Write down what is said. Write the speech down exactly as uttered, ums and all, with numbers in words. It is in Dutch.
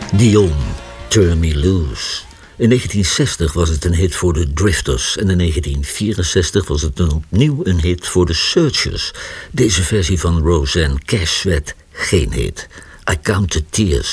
Dion, Turn Me Loose. In negentien zestig was het een hit voor de Drifters en in negentien vierenzestig was het een opnieuw een hit voor de Searchers. Deze versie van Rosanne Cash werd geen hit. I Count the Tears